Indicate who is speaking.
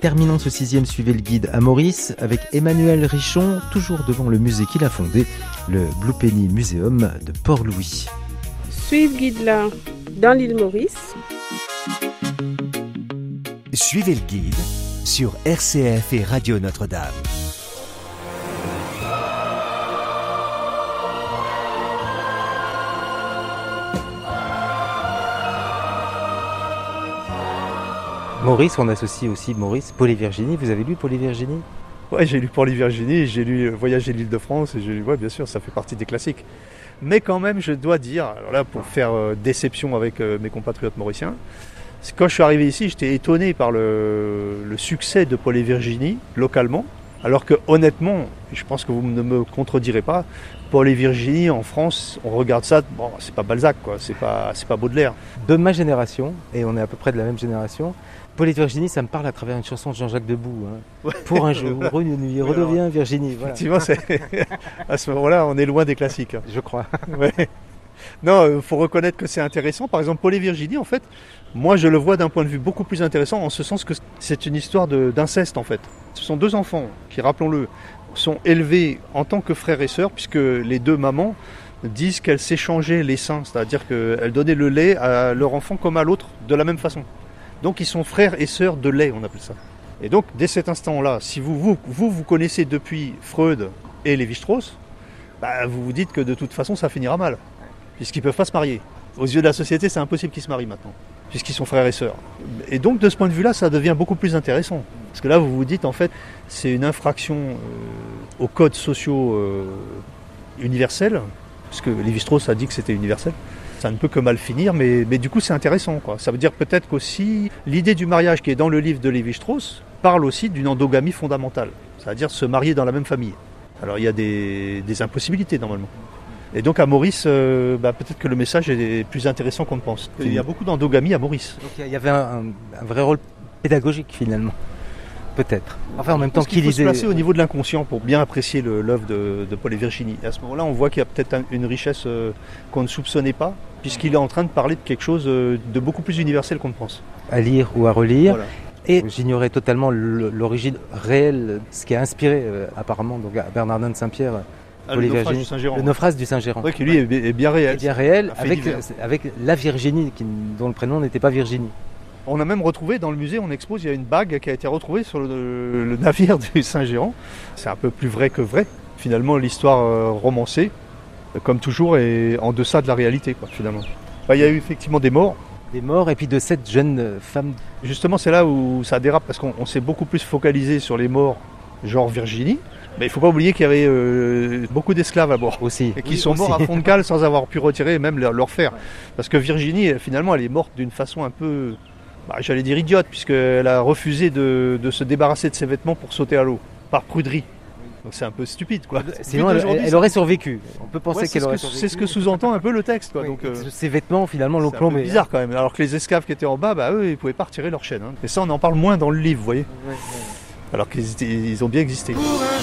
Speaker 1: terminons ce 6e Suivez le guide à Maurice avec Emmanuel Richon, toujours devant le musée qu'il a fondé, le Blue Penny Museum de Port-Louis.
Speaker 2: Suivez le guide là, dans l'île Maurice.
Speaker 3: Suivez le guide sur RCF et Radio Notre-Dame.
Speaker 1: Maurice, on associe aussi Maurice, Paul et Virginie. Vous avez lu Paul et Virginie ?
Speaker 4: Ouais, j'ai lu Paul et Virginie, j'ai lu Voyage à l'Île-de-France, et ouais, bien sûr, ça fait partie des classiques. Mais quand même, je dois dire, alors là, pour faire déception avec mes compatriotes mauriciens, quand je suis arrivé ici, j'étais étonné par le succès de Paul et Virginie, localement, alors que honnêtement, je pense que vous ne me contredirez pas, Paul et Virginie, en France, on regarde ça, bon, c'est pas Balzac, quoi, c'est pas Baudelaire.
Speaker 1: De ma génération, et on est à peu près de la même génération, Paul et Virginie, ça me parle à travers une chanson de Jean-Jacques Debout. Hein. Ouais. Pour un jour, une nuit, redeviens Virginie. Voilà.
Speaker 4: Effectivement, à ce moment-là, on est loin des classiques.
Speaker 1: Je crois.
Speaker 4: Ouais. Non, faut reconnaître que c'est intéressant. Par exemple, Paul et Virginie, en fait, moi je le vois d'un point de vue beaucoup plus intéressant, en ce sens que c'est une histoire d'inceste, en fait. Ce sont deux enfants qui, rappelons-le, sont élevés en tant que frères et sœurs, puisque les deux mamans disent qu'elles s'échangeaient les seins, c'est-à-dire qu'elles donnaient le lait à leur enfant comme à l'autre, de la même façon. Donc ils sont frères et sœurs de lait, on appelle ça. Et donc dès cet instant-là, si vous connaissez depuis Freud et Lévi-Strauss, bah, vous vous dites que de toute façon ça finira mal, puisqu'ils ne peuvent pas se marier. Aux yeux de la société, c'est impossible qu'ils se marient maintenant, puisqu'ils sont frères et sœurs. Et donc de ce point de vue-là, ça devient beaucoup plus intéressant. Parce que là, vous vous dites, en fait, c'est une infraction aux codes sociaux universels, puisque Lévi-Strauss a dit que c'était universel. Ça ne peut que mal finir, mais du coup c'est intéressant, quoi. Ça veut dire peut-être qu'aussi l'idée du mariage qui est dans le livre de Lévi-Strauss parle aussi d'une endogamie fondamentale, c'est-à-dire se marier dans la même famille. Alors il y a des impossibilités normalement. Et donc à Maurice, peut-être que le message est plus intéressant qu'on ne pense. Il y a beaucoup d'endogamie à Maurice.
Speaker 1: Donc il y avait un vrai rôle pédagogique finalement. Peut-être. Enfin, en même temps qu'il lisait.
Speaker 4: Il faut se placer au niveau de l'inconscient pour bien apprécier l'œuvre de Paul et Virginie. Et à ce moment-là, on voit qu'il y a peut-être une richesse qu'on ne soupçonnait pas, puisqu'il est en train de parler de quelque chose de beaucoup plus universel qu'on ne pense.
Speaker 1: À lire ou à relire.
Speaker 4: Voilà.
Speaker 1: Et j'ignorais totalement l'origine réelle, ce qui a inspiré apparemment donc, à Bernardin de Saint-Pierre.
Speaker 4: Le naufrage du Saint-Géran.
Speaker 1: Le naufrage du Saint-Géran.
Speaker 4: Oui, qui lui est bien réel.
Speaker 1: Bien réel, avec la Virginie, dont le prénom n'était pas Virginie.
Speaker 4: On a même retrouvé dans le musée, on expose, il y a une bague qui a été retrouvée sur le navire du Saint-Géran. C'est un peu plus vrai que vrai. Finalement, l'histoire romancée, comme toujours, est en deçà de la réalité, quoi, finalement. Il y a eu effectivement des morts.
Speaker 1: Des morts et puis de cette jeune femme.
Speaker 4: Justement, c'est là où ça dérape, parce qu'on s'est beaucoup plus focalisé sur les morts, genre Virginie. Mais il ne faut pas oublier qu'il y avait beaucoup d'esclaves à bord.
Speaker 1: Aussi.
Speaker 4: Et qui sont morts à fond de cale sans avoir pu retirer même leur fer. Parce que Virginie, finalement, elle est morte d'une façon un peu... j'allais dire idiote, puisqu'elle a refusé de se débarrasser de ses vêtements pour sauter à l'eau, par pruderie. Donc c'est un peu stupide, quoi.
Speaker 1: Sinon, elle aurait survécu. On peut penser qu'elle aurait survécu.
Speaker 4: C'est ce que sous-entend un peu le texte, quoi.
Speaker 1: Oui,
Speaker 4: donc,
Speaker 1: ces vêtements, finalement, l'ont plombé.
Speaker 4: C'est bizarre, quand même. Alors que les esclaves qui étaient en bas, eux, ils ne pouvaient pas retirer leur chaîne. Hein. Et ça, on en parle moins dans le livre, vous voyez. Alors qu'ils ont bien existé.